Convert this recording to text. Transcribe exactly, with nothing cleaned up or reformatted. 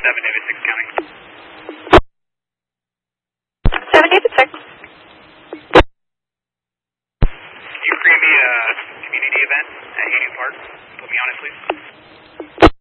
seven, David six counting. seven, David six. Can you create me a community event at Union Park? Put me on it, please.